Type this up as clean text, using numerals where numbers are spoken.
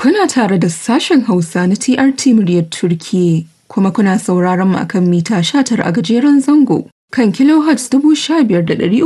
Kuna tare da sashen Hausa na TRT muryar Turkiyya, kuma kuna sauraron mu akan mita 19 a gajeren zango kan kilohertz 15,300